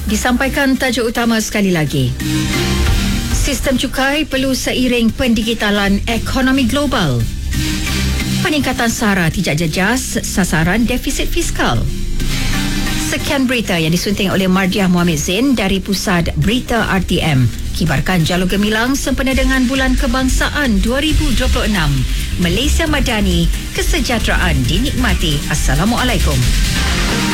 Disampaikan tajuk utama sekali lagi. Sistem cukai perlu seiring pendigitalan ekonomi global. Peningkatan SARA tidak jejas sasaran defisit fiskal. Sekian berita yang disunting oleh Mardiah Muhammad Zain dari Pusat Berita RTM. Kibarkan Jalur Gemilang sempena dengan Bulan Kebangsaan 2026. Malaysia Madani, kesejahteraan dinikmati. Assalamualaikum.